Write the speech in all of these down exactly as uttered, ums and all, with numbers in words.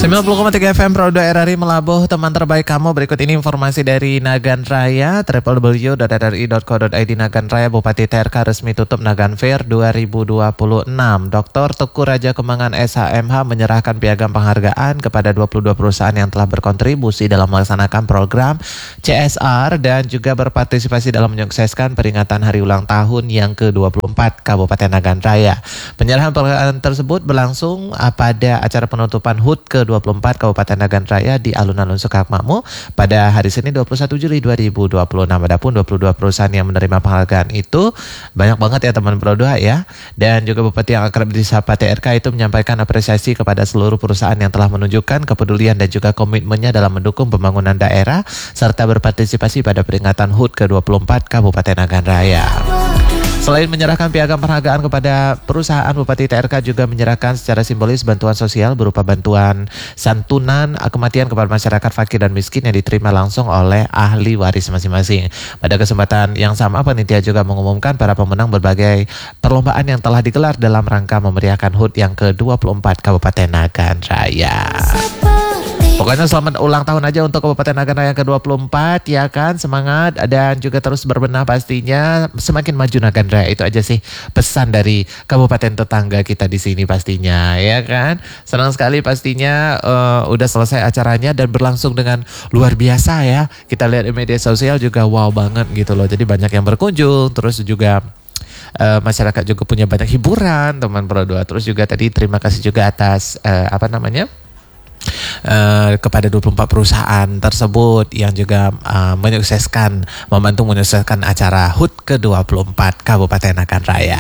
sembilan puluh koma tiga F M Pro dua R R I Melabuh, teman terbaik kamu. Berikut ini informasi dari Nagan Raya. w w w dot r r i dot co dot i d. Nagan Raya, Bupati T R K resmi tutup Nagan Fair dua ribu dua puluh enam. Doktor Teguh Raja Kembangan S H M H menyerahkan piagam penghargaan kepada dua puluh dua perusahaan yang telah berkontribusi dalam melaksanakan program C S R dan juga berpartisipasi dalam menyukseskan peringatan hari ulang tahun yang ke dua puluh empat Kabupaten Nagan Raya. Penyerahan penghargaan tersebut berlangsung pada acara penutupan H U T ke dua puluh empat Kabupaten Nagan Raya di Alun-Alun Sukakmakmur pada hari Senin dua puluh satu Juli dua ribu dua puluh enam. Adapun dua puluh dua perusahaan yang menerima penghargaan itu banyak banget ya teman Pro dua ya. Dan juga Bupati yang akrab disapa T R K itu menyampaikan apresiasi kepada seluruh perusahaan yang telah menunjukkan kepedulian dan juga komitmennya dalam mendukung pembangunan daerah serta berpartisipasi pada peringatan H U T ke dua puluh empat Kabupaten Nagan Raya. Selain menyerahkan piagam penghargaan kepada perusahaan, Bupati T R K juga menyerahkan secara simbolis bantuan sosial berupa bantuan santunan kematian kepada masyarakat fakir dan miskin yang diterima langsung oleh ahli waris masing-masing. Pada kesempatan yang sama, panitia juga mengumumkan para pemenang berbagai perlombaan yang telah digelar dalam rangka memeriahkan H U T yang ke dua puluh empat Kabupaten Nagan Raya. Pokoknya selamat ulang tahun aja untuk Kabupaten Nagan Raya ke dua puluh empat ya kan, semangat dan juga terus berbenah pastinya, semakin maju Nagan Raya, itu aja sih pesan dari kabupaten tetangga kita di sini pastinya ya kan. Senang sekali pastinya uh, udah selesai acaranya dan berlangsung dengan luar biasa ya. Kita lihat di media sosial juga wow banget gitu loh. Jadi banyak yang berkunjung, terus juga Uh, masyarakat juga punya banyak hiburan teman Pro dua. Terus juga tadi terima kasih juga atas uh, apa namanya Uh, kepada dua puluh empat perusahaan tersebut yang juga uh, menyukseskan, membantu menyukseskan acara H U T ke dua puluh empat Kabupaten Nagan Raya.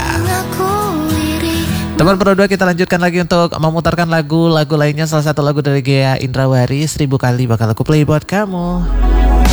Teman Pro dua, kita lanjutkan lagi untuk memutarkan lagu-lagu lainnya. Salah satu lagu dari Ghea Indrawari, Seribu Kali bakal aku play buat kamu.